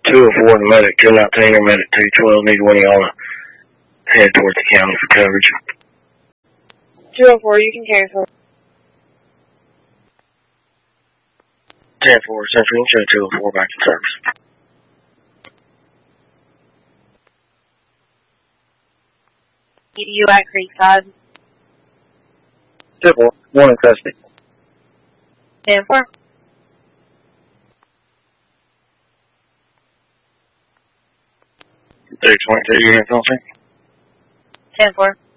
204 and medic 219 or medic 212. Neither one of y'all to head towards the county for coverage. 204, you can cancel. 10-4, Central, show 204 back in service. You at Creekside. 2-4, one in custody. 10-4. Three 22 units on scene. 10-4.